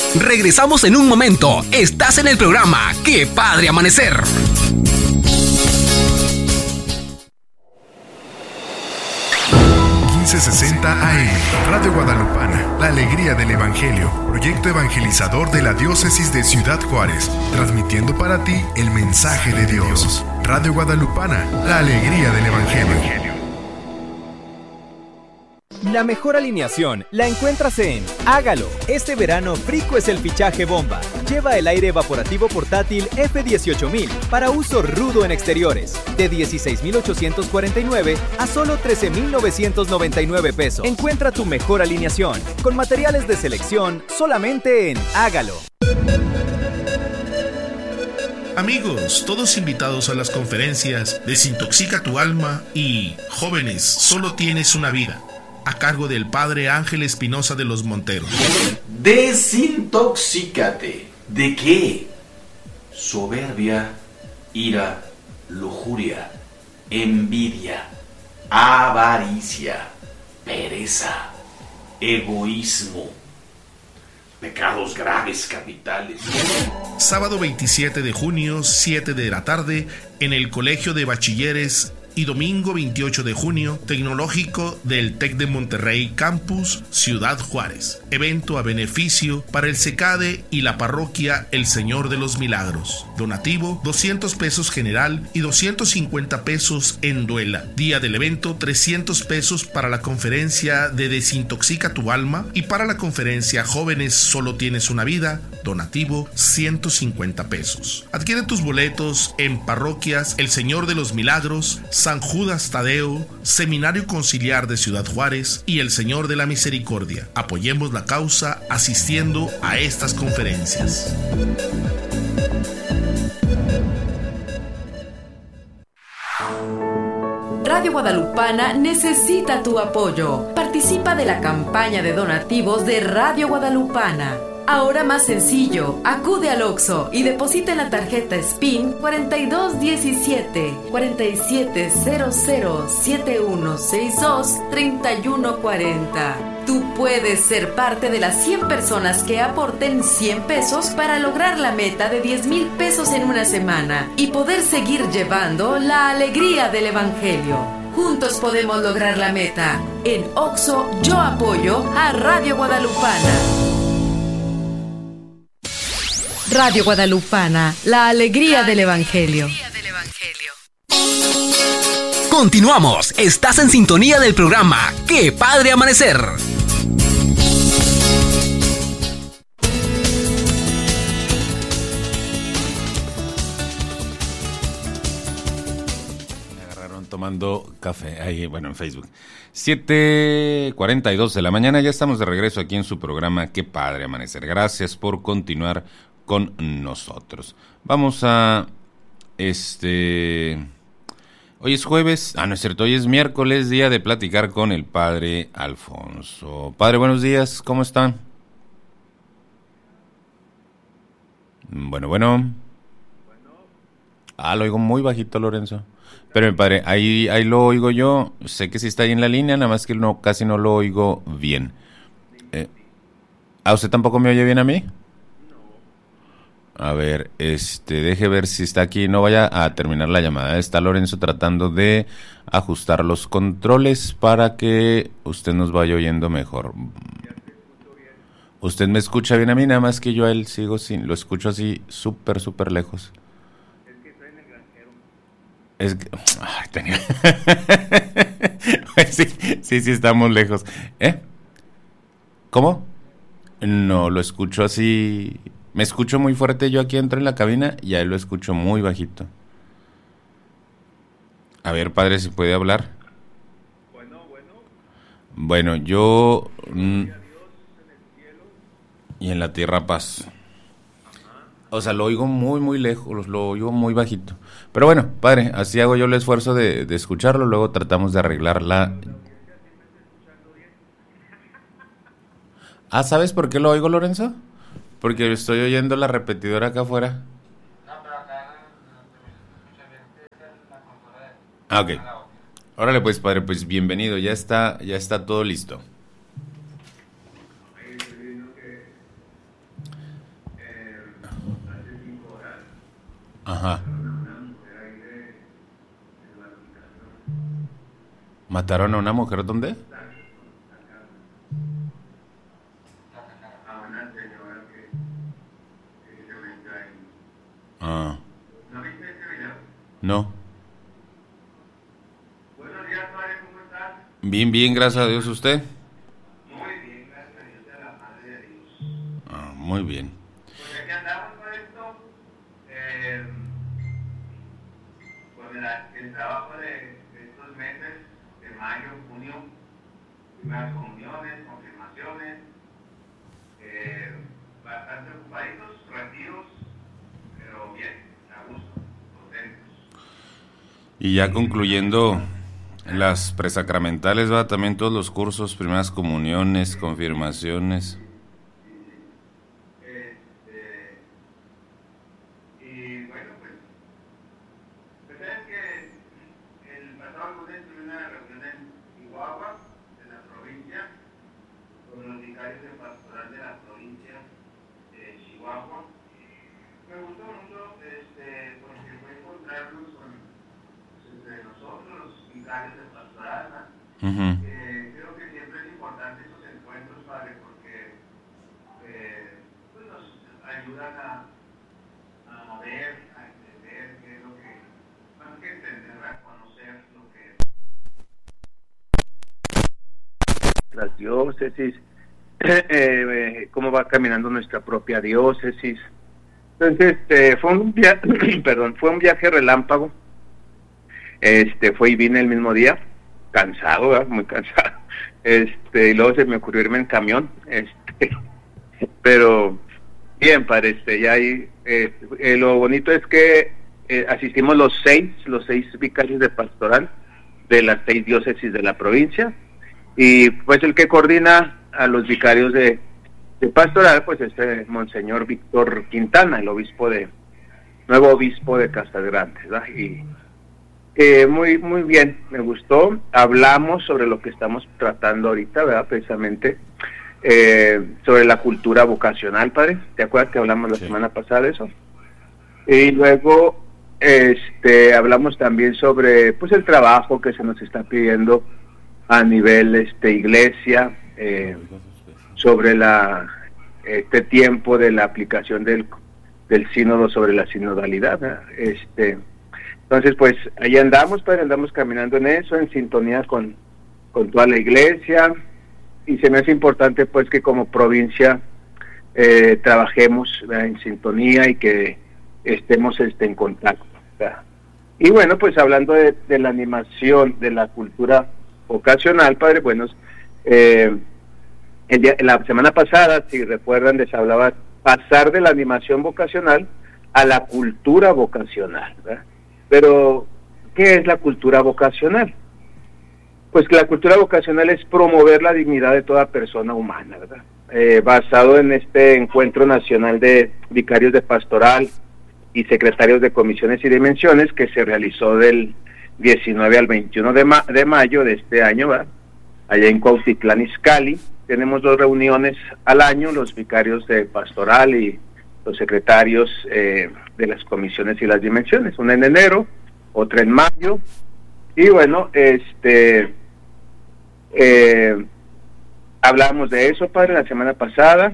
Regresamos en un momento. Estás en el programa ¡Qué padre amanecer! AM, Radio Guadalupana, la alegría del Evangelio, proyecto evangelizador de la diócesis de Ciudad Juárez, transmitiendo para ti el mensaje de Dios. Radio Guadalupana, la alegría del Evangelio. La mejor alineación la encuentras en Hágalo. Este verano Frico es el fichaje bomba. Lleva el aire evaporativo portátil F18000 para uso rudo en exteriores, de 16,849 a solo 13,999 pesos. Encuentra tu mejor alineación con materiales de selección solamente en Hágalo. Amigos, todos invitados a las conferencias Desintoxica tu alma y Jóvenes, solo tienes una vida, a cargo del Padre Ángel Espinosa de los Monteros. Desintoxícate. ¿De qué? Soberbia, ira, lujuria, envidia, avaricia, pereza, egoísmo, pecados graves capitales. Sábado 27 de junio, 7 de la tarde, en el Colegio de Bachilleres. Y domingo 28 de junio, Tecnológico del TEC de Monterrey Campus, Ciudad Juárez. Evento a beneficio para el CECADE y la parroquia El Señor de los Milagros. Donativo, 200 pesos general y 250 pesos en duela. Día del evento, 300 pesos para la conferencia de Desintoxica tu alma y para la conferencia Jóvenes, solo tienes una vida. Donativo, 150 pesos. Adquiere tus boletos en parroquias El Señor de los Milagros, San Judas Tadeo, Seminario Conciliar de Ciudad Juárez y El Señor de la Misericordia. Apoyemos la causa asistiendo a estas conferencias. Radio Guadalupana necesita tu apoyo. Participa de la campaña de donativos de Radio Guadalupana. Ahora más sencillo, acude al Oxxo y deposita en la tarjeta SPIN 4217 470071623140. Tú puedes ser parte de las 100 personas que aporten 100 pesos para lograr la meta de 10,000 pesos en una semana y poder seguir llevando la alegría del Evangelio. Juntos podemos lograr la meta. En Oxxo yo apoyo a Radio Guadalupana. Radio Guadalupana, la alegría del Evangelio. Continuamos, estás en sintonía del programa ¡Qué padre amanecer! Me agarraron tomando café, ahí, bueno, en Facebook. 7:42 de la mañana, ya estamos de regreso aquí en su programa ¡Qué padre amanecer! Gracias por continuar con nosotros. Vamos a hoy es jueves, no es cierto, hoy es miércoles, día de platicar con el Padre Alfonso. Padre, buenos días, ¿cómo están? Bueno. Lo oigo muy bajito, Lorenzo. Pero, Padre, ahí lo oigo yo, sé que sí está ahí en la línea, nada más que casi no lo oigo bien. ¿A usted tampoco me oye bien a mí? A ver, deje ver si está aquí, no vaya a terminar la llamada. Está Lorenzo tratando de ajustar los controles para que usted nos vaya oyendo mejor. Usted me escucha bien a mí, nada más que yo a él lo escucho así súper lejos. Es que sí, estamos lejos. ¿Cómo? No, lo escucho así. Me escucho muy fuerte, yo aquí entro en la cabina y a él lo escucho muy bajito. A ver, Padre, si puede hablar. Bueno, yo... y en la tierra paz. O sea, lo oigo muy lejos, lo oigo muy bajito. Pero bueno, Padre, así hago yo el esfuerzo de escucharlo, luego tratamos de arreglar la... ¿Sabes por qué lo oigo, Lorenzo? Porque estoy oyendo la repetidora acá afuera. No, pero acá no se escucha bien. Ok. Órale pues, Padre, pues bienvenido. Ya está todo listo. Ajá. ¿Mataron a una mujer dónde? Ah. ¿No viste ese video? No. Buenos días, padre, ¿cómo estás? Bien, bien, gracias a Dios. ¿Usted? Muy bien, gracias a Dios, a la madre de Dios. Ah, muy bien. Pues aquí andamos con esto, con el trabajo de estos meses, de mayo, junio, primeras comuniones, confirmaciones, bastante ocupaditos, retiros, pero bien, a gusto, contentos. Y ya concluyendo las presacramentales, va también todos los cursos, primeras comuniones, confirmaciones. Y bueno, pues sabes que el pasado lunes tuve una reunión en Chihuahua, de la provincia, con los vicarios de pastoral de la provincia de Chihuahua. Me gustó mucho porque fue encontrarnos con entre nosotros, los vicarios de pastoral, ¿no? Uh-huh. Creo que siempre es importante esos encuentros, padre, porque pues nos ayudan a ver, a entender qué es lo que, más que entender, a conocer lo que es. Las diócesis, cómo va caminando nuestra propia diócesis. Entonces, fue un viaje relámpago. Fue y vine el mismo día, cansado, ¿verdad? Muy cansado. Y luego se me ocurrió irme en camión, pero bien, parece, ya ahí, lo bonito es que asistimos los seis vicarios de pastoral de las 6 diócesis de la provincia, y pues el que coordina a los vicarios de pastoral, pues es Monseñor Víctor Quintana, el nuevo obispo de Casas Grandes, ¿verdad? Y muy bien, me gustó. Hablamos sobre lo que estamos tratando ahorita, ¿verdad? Precisamente sobre la cultura vocacional, padre. ¿Te acuerdas que hablamos la semana pasada de eso? Y luego hablamos también sobre pues el trabajo que se nos está pidiendo a nivel iglesia, sobre este tiempo de la aplicación del sínodo sobre la sinodalidad, ¿verdad? Entonces, pues, ahí andamos, padre, andamos caminando en eso, en sintonía con toda la iglesia, y se me hace importante, pues, que como provincia trabajemos, ¿verdad?, en sintonía y que estemos en contacto, ¿verdad? Y bueno, pues, hablando de la animación, de la cultura vocacional, padre, bueno, la semana pasada, si recuerdan, les hablaba pasar de la animación vocacional a la cultura vocacional, ¿verdad? Pero, ¿qué es la cultura vocacional? Pues que la cultura vocacional es promover la dignidad de toda persona humana, ¿verdad? Basado en este encuentro nacional de vicarios de pastoral y secretarios de comisiones y dimensiones que se realizó del 19 al 21 de mayo de este año, ¿verdad?, allá en Cuautitlán Izcalli. Tenemos 2 reuniones al año, los vicarios de pastoral y los secretarios de las comisiones y las dimensiones, una en enero, otra en mayo, y bueno, hablamos de eso, padre, la semana pasada,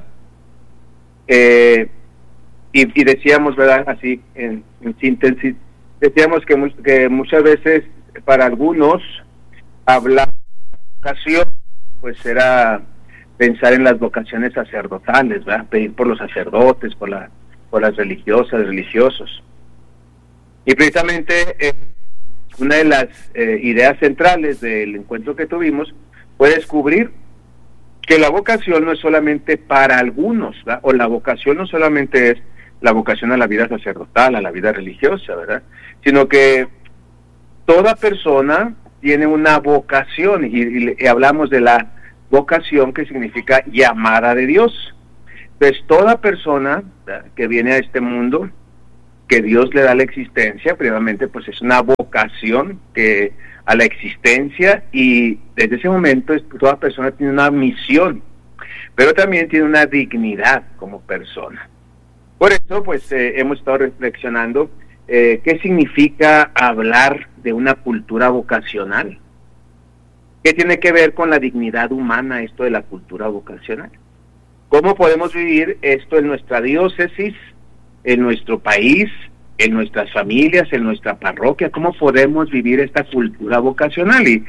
y decíamos, ¿verdad?, así en síntesis, decíamos que muchas veces para algunos hablar de vocación pues era pensar en las vocaciones sacerdotales, ¿verdad?, pedir por los sacerdotes, por las religiosas, religiosos. Y precisamente una de las ideas centrales del encuentro que tuvimos fue descubrir que la vocación no es solamente para algunos, ¿verdad?, o la vocación no solamente es la vocación a la vida sacerdotal, a la vida religiosa, ¿verdad?, sino que toda persona tiene una vocación, y hablamos de la vocación, que significa llamada de Dios. Entonces, toda persona, ¿verdad?, que viene a este mundo, que Dios le da la existencia, previamente, pues es una vocación a la existencia, y desde ese momento toda persona tiene una misión, pero también tiene una dignidad como persona. Por eso, pues, hemos estado reflexionando ¿qué significa hablar de una cultura vocacional? ¿Qué tiene que ver con la dignidad humana esto de la cultura vocacional? ¿Cómo podemos vivir esto en nuestra diócesis, en nuestro país, en nuestras familias, en nuestra parroquia? ¿Cómo podemos vivir esta cultura vocacional? Y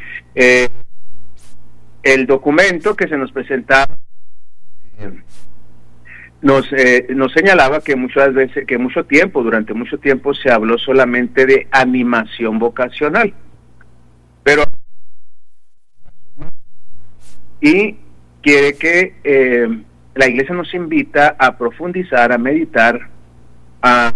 el documento que se nos presentaba nos señalaba que muchas veces, durante mucho tiempo se habló solamente de animación vocacional, pero y quiere que la Iglesia nos invita a profundizar, a meditar, a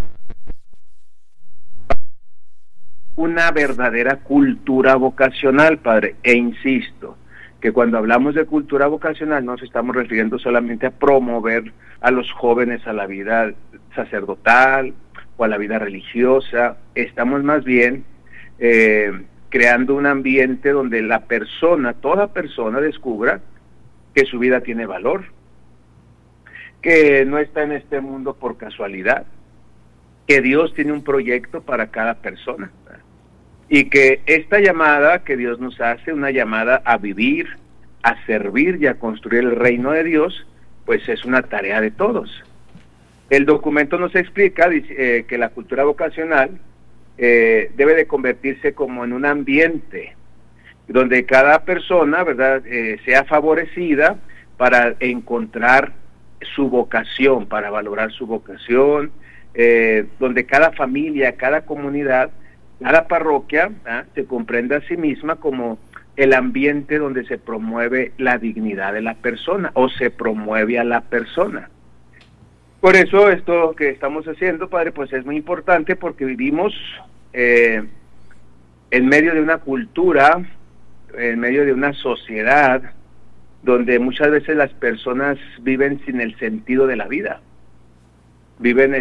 una verdadera cultura vocacional, Padre. E insisto, que cuando hablamos de cultura vocacional no nos estamos refiriendo solamente a promover a los jóvenes a la vida sacerdotal o a la vida religiosa. Estamos más bien creando un ambiente donde la persona, toda persona, descubra que su vida tiene valor, que no está en este mundo por casualidad, que Dios tiene un proyecto para cada persona, y que esta llamada que Dios nos hace, una llamada a vivir, a servir y a construir el reino de Dios, pues es una tarea de todos. El documento nos explica que la cultura vocacional debe de convertirse como en un ambiente donde cada persona, ¿verdad?, sea favorecida para encontrar su vocación, para valorar su vocación, donde cada familia, cada comunidad, cada parroquia se comprenda a sí misma como el ambiente donde se promueve la dignidad de la persona o se promueve a la persona. Por eso esto que estamos haciendo, Padre, pues es muy importante, porque vivimos en medio de una cultura, en medio de una sociedad donde muchas veces las personas viven sin el sentido de la vida, viven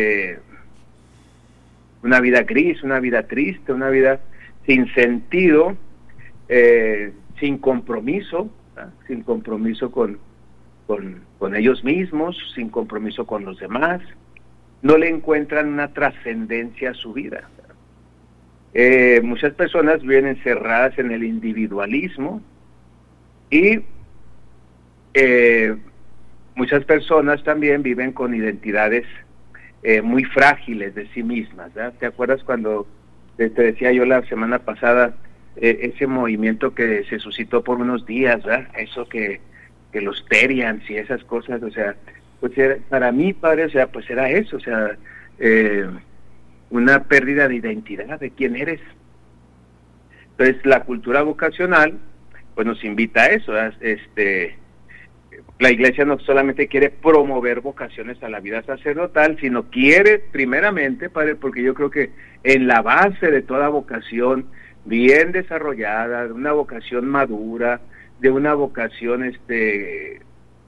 una vida gris, una vida triste, una vida sin sentido, sin compromiso, ¿verdad?, sin compromiso con ellos mismos, sin compromiso con los demás. No le encuentran una trascendencia a su vida. Muchas personas viven encerradas en el individualismo y muchas personas también viven con identidades muy frágiles de sí mismas, ¿verdad? ¿Te acuerdas cuando te decía yo la semana pasada ese movimiento que se suscitó por unos días, ¿verdad? Eso que los Terians y esas cosas, o sea, pues para mí, Padre, o sea, pues era eso, o sea, una pérdida de identidad, de quién eres. Entonces, la cultura vocacional, pues nos invita a eso, ¿verdad? La Iglesia no solamente quiere promover vocaciones a la vida sacerdotal, sino quiere primeramente, Padre, porque yo creo que en la base de toda vocación bien desarrollada, de una vocación madura, de una vocación que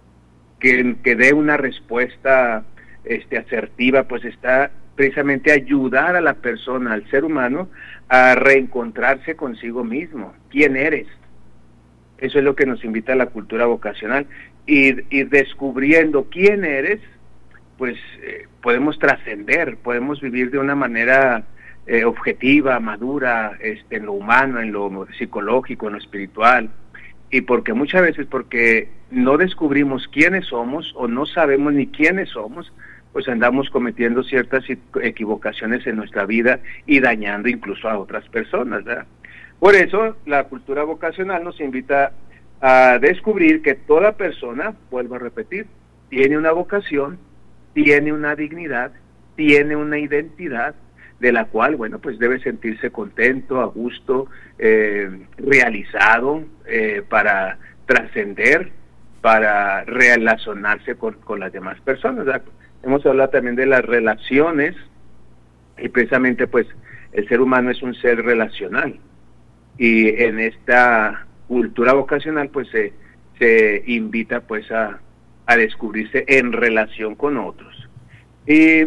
dé una respuesta asertiva, pues está precisamente ayudar a la persona, al ser humano, a reencontrarse consigo mismo. ¿Quién eres? Eso es lo que nos invita a la cultura vocacional. Y descubriendo quién eres, pues podemos trascender, podemos vivir de una manera objetiva, madura, en lo humano, en lo psicológico, en lo espiritual. Y porque muchas veces, porque no descubrimos quiénes somos o no sabemos ni quiénes somos, pues andamos cometiendo ciertas equivocaciones en nuestra vida y dañando incluso a otras personas, ¿verdad? Por eso la cultura vocacional nos invita a descubrir que toda persona, vuelvo a repetir, tiene una vocación, tiene una dignidad, tiene una identidad, de la cual, bueno, pues debe sentirse contento, a gusto, realizado, para trascender, para relacionarse con las demás personas, ¿verdad? Hemos hablado también de las relaciones, y precisamente pues el ser humano es un ser relacional, y en esta cultura vocacional pues se invita pues a descubrirse en relación con otros. Y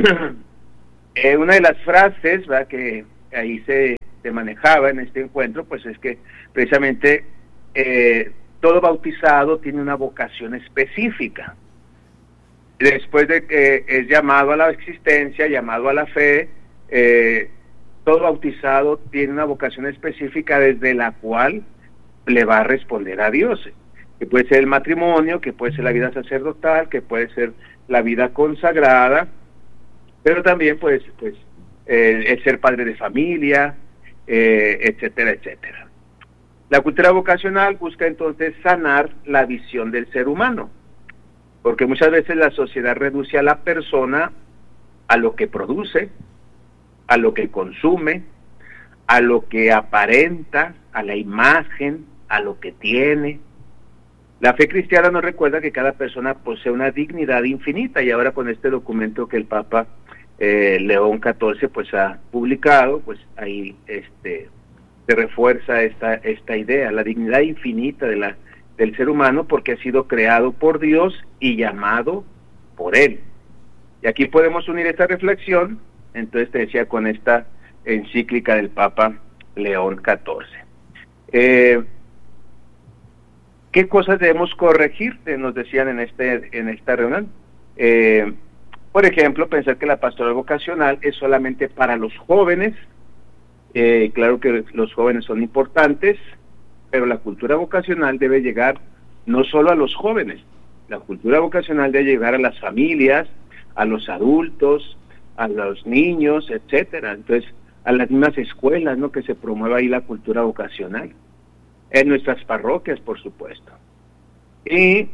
una de las frases, ¿verdad?, que ahí se manejaba en este encuentro, pues es que precisamente todo bautizado tiene una vocación específica. Después de que es llamado a la existencia, llamado a la fe, todo bautizado tiene una vocación específica desde la cual le va a responder a Dios, que puede ser el matrimonio, que puede ser la vida sacerdotal, que puede ser la vida consagrada, pero también pues el ser padre de familia, etcétera, etcétera. La cultura vocacional busca entonces sanar la visión del ser humano, porque muchas veces la sociedad reduce a la persona a lo que produce, a lo que consume, a lo que aparenta, a la imagen, a lo que tiene. La fe cristiana nos recuerda que cada persona posee una dignidad infinita, y ahora con este documento que el Papa León XIV pues ha publicado, pues ahí se refuerza esta idea, la dignidad infinita del ser humano, porque ha sido creado por Dios y llamado por Él. Y aquí podemos unir esta reflexión, entonces te decía, con esta encíclica del Papa León XIV. ¿Qué cosas debemos corregir? Nos decían en esta reunión. Por ejemplo, pensar que la pastoral vocacional es solamente para los jóvenes. Claro que los jóvenes son importantes, pero la cultura vocacional debe llegar no solo a los jóvenes. La cultura vocacional debe llegar a las familias, a los adultos, a los niños, etcétera. Entonces, a las mismas escuelas, ¿no?, que se promueva ahí la cultura vocacional. En nuestras parroquias, por supuesto. Y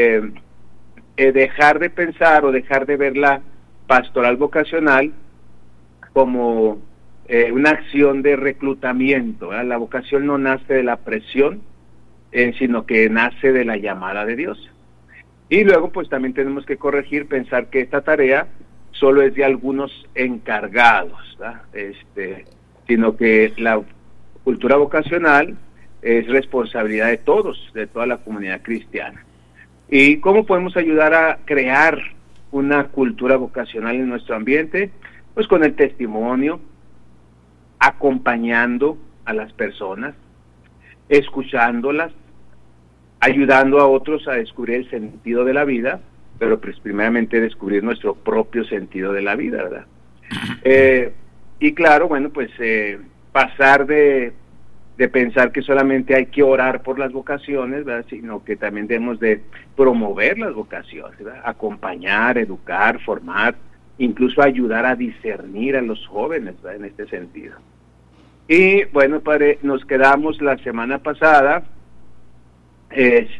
dejar de pensar o dejar de ver la pastoral vocacional como una acción de reclutamiento, ¿verdad? La vocación no nace de la presión, sino que nace de la llamada de Dios. Y luego pues también tenemos que corregir, pensar que esta tarea solo es de algunos encargados, ¿verdad? Sino que la cultura vocacional es responsabilidad de todos, de toda la comunidad cristiana. ¿Y cómo podemos ayudar a crear una cultura vocacional en nuestro ambiente? Pues con el testimonio, acompañando a las personas, escuchándolas, ayudando a otros a descubrir el sentido de la vida, pero pues primeramente descubrir nuestro propio sentido de la vida, ¿verdad? Y claro, bueno, pues pasar de pensar que solamente hay que orar por las vocaciones, ¿verdad?, sino que también debemos de promover las vocaciones, ¿verdad?, acompañar, educar, formar, incluso ayudar a discernir a los jóvenes, ¿verdad?, en este sentido. Y bueno, padre, nos quedamos la semana pasada en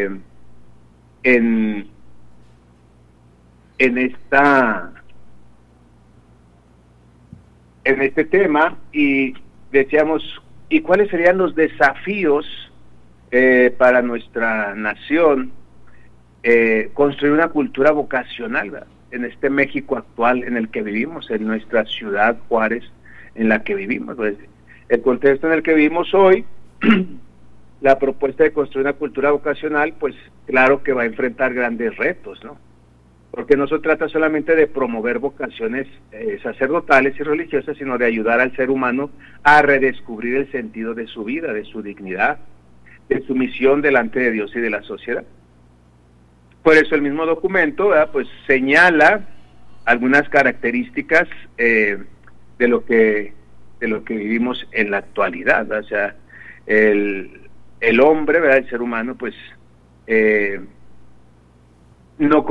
este tema, y decíamos, ¿y cuáles serían los desafíos para nuestra nación construir una cultura vocacional, ¿verdad?, en este México actual en el que vivimos, en nuestra ciudad Juárez en la que vivimos? Pues, el contexto en el que vivimos hoy, la propuesta de construir una cultura vocacional, pues claro que va a enfrentar grandes retos, ¿no? Porque no se trata solamente de promover vocaciones sacerdotales y religiosas, sino de ayudar al ser humano a redescubrir el sentido de su vida, de su dignidad, de su misión delante de Dios y de la sociedad. Por eso el mismo documento, ¿verdad?, pues señala algunas características de lo que vivimos en la actualidad, ¿verdad? O sea, el hombre, ¿verdad?, el ser humano, pues no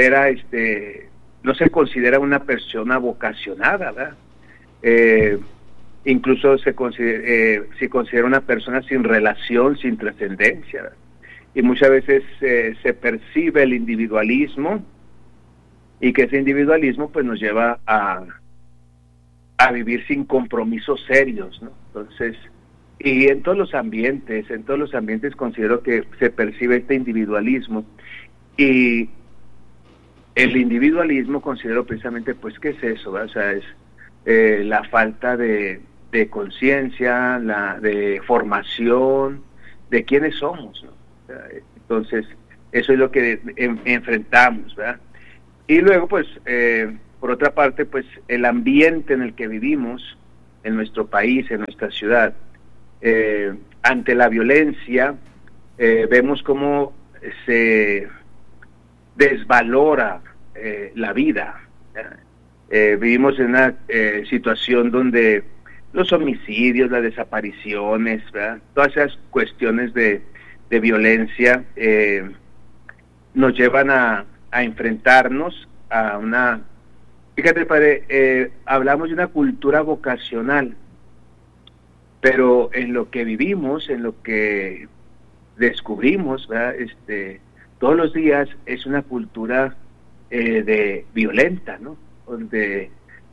se considera una persona vocacionada, ¿verdad? Incluso se considera una persona sin relación, sin trascendencia, ¿verdad? Y muchas veces se percibe el individualismo, y que ese individualismo pues nos lleva a vivir sin compromisos serios, ¿no? Entonces, y en todos los ambientes considero que se percibe este individualismo, y el individualismo considero precisamente, pues, ¿qué es eso, ¿verdad? O sea, es la falta de conciencia, de formación de quiénes somos, ¿no? O sea, entonces, eso es lo que enfrentamos, ¿verdad? Y luego, pues, por otra parte, pues, el ambiente en el que vivimos, en nuestro país, en nuestra ciudad, ante la violencia, vemos cómo se desvalora la vida, Vivimos en una situación donde los homicidios, las desapariciones, ¿verdad? Todas esas cuestiones de violencia nos llevan a enfrentarnos a una... Fíjate, padre, hablamos de una cultura vocacional, pero en lo que vivimos, en lo que descubrimos, ¿verdad? Todos los días es una cultura de violenta, ¿no? Donde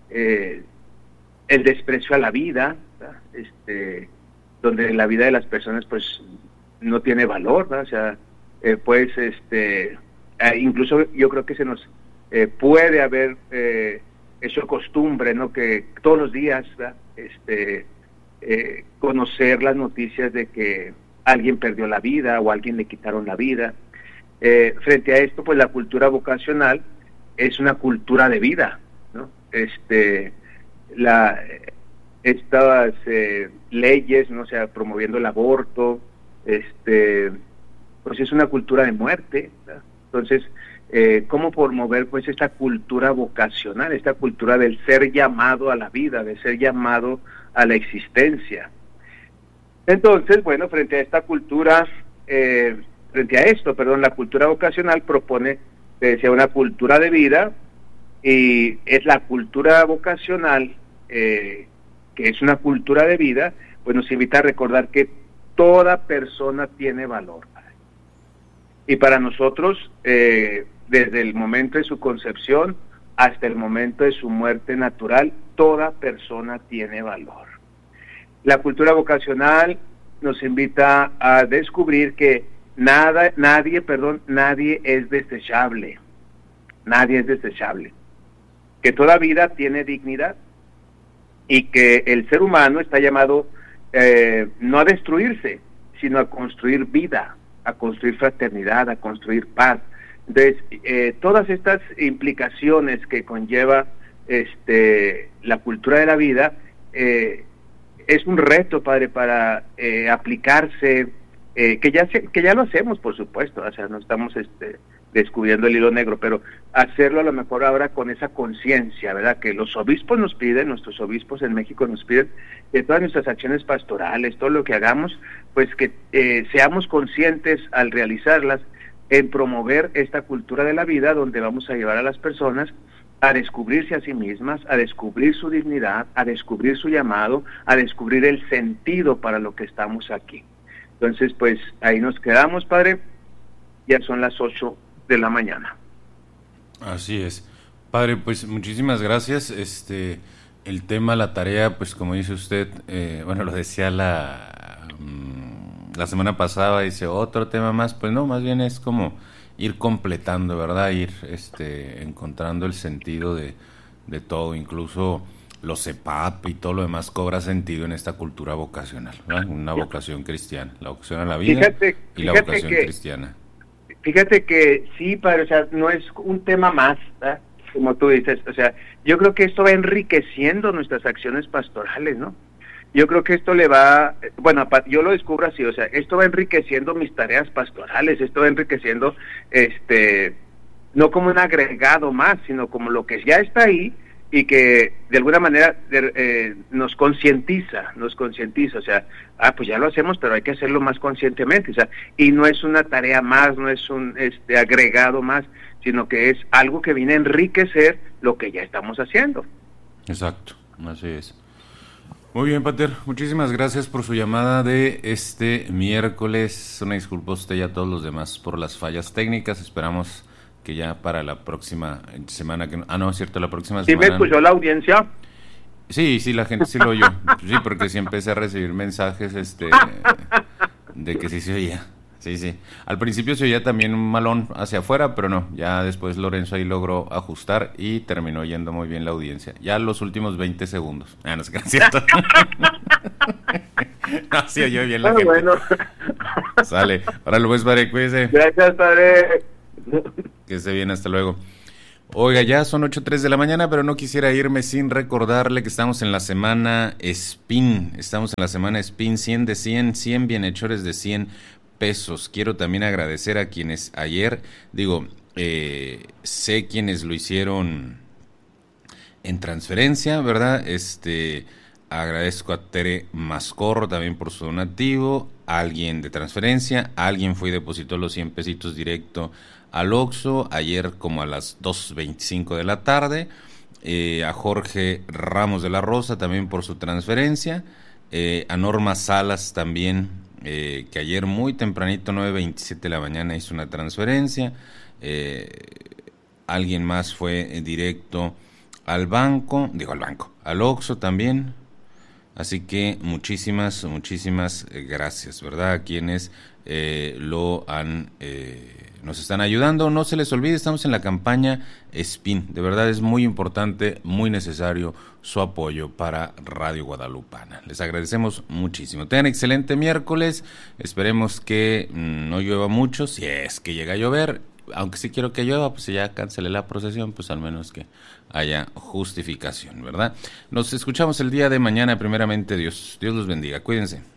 el desprecio a la vida, ¿verdad? Donde la vida de las personas pues no tiene valor, ¿verdad? O sea, pues incluso yo creo que se nos puede haber hecho costumbre, ¿no? Que todos los días, ¿verdad? Conocer las noticias de que alguien perdió la vida o a alguien le quitaron la vida. Frente a esto, pues la cultura vocacional es una cultura de vida, ¿no? Estas leyes, ¿no? O sea, promoviendo el aborto, pues es una cultura de muerte, ¿verdad? Entonces, ¿cómo promover pues esta cultura vocacional, esta cultura del ser llamado a la vida, de ser llamado a la existencia? Entonces, bueno, frente a esta cultura, la cultura vocacional propone, decía, una cultura de vida, y es la cultura vocacional, que es una cultura de vida, pues nos invita a recordar que toda persona tiene valor. Y para nosotros, desde el momento de su concepción hasta el momento de su muerte natural, toda persona tiene valor. La cultura vocacional nos invita a descubrir que nadie es desechable. Nadie es desechable. Que toda vida tiene dignidad y que el ser humano está llamado no a destruirse, sino a construir vida, a construir fraternidad, a construir paz. Entonces, todas estas implicaciones que conlleva la cultura de la vida, es un reto, padre, para aplicarse, que ya lo hacemos, por supuesto, o sea, no estamos descubriendo el hilo negro, pero hacerlo a lo mejor ahora con esa conciencia, ¿verdad? Que los obispos nos piden, nuestros obispos en México nos piden, de todas nuestras acciones pastorales, todo lo que hagamos, pues que seamos conscientes al realizarlas en promover esta cultura de la vida, donde vamos a llevar a las personas a descubrirse a sí mismas, a descubrir su dignidad, a descubrir su llamado, a descubrir el sentido para lo que estamos aquí. Entonces, pues ahí nos quedamos, padre. Ya son las 8 de la mañana. Así es. Padre, pues muchísimas gracias. El tema, la tarea, pues como dice usted, bueno, lo decía la semana pasada, dice otro tema más, pues no, más bien es como ir completando, ¿verdad? Ir encontrando el sentido de todo, incluso los CEPAP y todo lo demás cobra sentido en esta cultura vocacional, ¿verdad? Una vocación cristiana, la vocación a la vida y la vocación cristiana. Fíjate que sí, padre, o sea, no es un tema más, ¿verdad? Como tú dices, o sea, yo creo que esto va enriqueciendo nuestras acciones pastorales, ¿no? Yo creo que esto le va, bueno, yo lo descubro así, o sea, esto va enriqueciendo mis tareas pastorales, esto va enriqueciendo, no como un agregado más, sino como lo que ya está ahí y que de alguna manera nos concientiza, o sea, pues ya lo hacemos, pero hay que hacerlo más conscientemente, o sea, y no es una tarea más, no es un agregado más, sino que es algo que viene a enriquecer lo que ya estamos haciendo. Exacto, así es. Muy bien, Pater, muchísimas gracias por su llamada de este miércoles. Una disculpa a usted y a todos los demás por las fallas técnicas. Esperamos que ya para la próxima semana, no, es cierto, la próxima semana. ¿Sí me escuchó la audiencia? Sí, la gente sí lo oyó. Sí, porque sí empecé a recibir mensajes de que sí se oía. Sí. Al principio se oía también un malón hacia afuera, pero no, ya después Lorenzo ahí logró ajustar y terminó yendo muy bien la audiencia. Ya los últimos 20 segundos. No sé qué es cierto. No, sí oyó bien la gente. Bueno. Sale. Ahora pues, padre, cuídese. Gracias, padre. Que esté bien, hasta luego. Oiga, ya son 8:03 de la mañana, pero no quisiera irme sin recordarle que estamos en la semana SPIN. Estamos en la semana SPIN, 100 de 100, 100 bienhechores de 100 pesos. Quiero también agradecer a quienes ayer, sé quienes lo hicieron en transferencia, ¿verdad? Agradezco a Tere Mascorro también por su donativo, alguien de transferencia, alguien fue y depositó los 100 pesitos directo al Oxxo ayer como a las 2:25 de la tarde, a Jorge Ramos de la Rosa también por su transferencia, a Norma Salas también, que ayer muy tempranito, 9:27 de la mañana, hizo una transferencia, alguien más fue directo al al Oxxo también. Así que muchísimas gracias, ¿verdad? A quienes nos están ayudando. No se les olvide, estamos en la campaña SPIN. De verdad es muy importante, muy necesario su apoyo para Radio Guadalupana. Les agradecemos muchísimo. Tengan excelente miércoles. Esperemos que no llueva mucho, si es que llega a llover. Aunque sí quiero que llueva, pues ya cancelé la procesión, pues al menos que haya justificación, ¿verdad? Nos escuchamos el día de mañana, primeramente Dios los bendiga, cuídense.